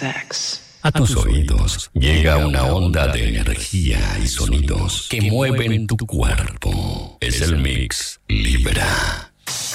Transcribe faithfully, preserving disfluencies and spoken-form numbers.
sex. A tus oídos llega una onda de energía y sonidos que mueven tu cuerpo. Es el Mix Libra.